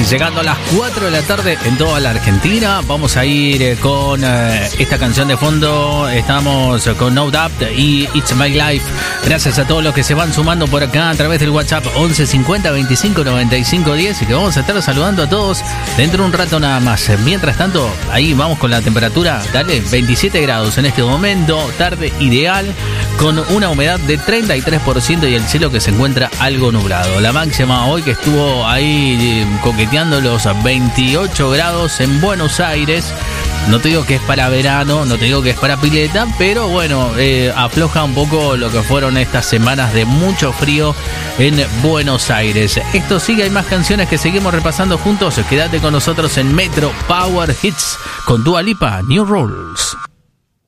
Llegando a las 4 de la tarde en toda la Argentina. Vamos a ir con esta canción de fondo. Estamos con No Doubt y It's My Life. Gracias a todos los que se van sumando por acá a través del WhatsApp 11 50 25 95 10 y que vamos a estar saludando a todos dentro de un rato nada más. Mientras tanto, ahí vamos con la temperatura. Dale, 27 grados en este momento. Tarde ideal con una humedad de 33% y el cielo que se encuentra algo nublado. La máxima hoy que estuvo ahí coqueteando los 28 grados en Buenos Aires. No te digo que es para verano, no te digo que es para pileta, pero bueno, afloja un poco lo que fueron estas semanas de mucho frío en Buenos Aires. Esto sigue, hay más canciones que seguimos repasando juntos. Quédate con nosotros en Metro Power Hits con Dua Lipa, New Rules.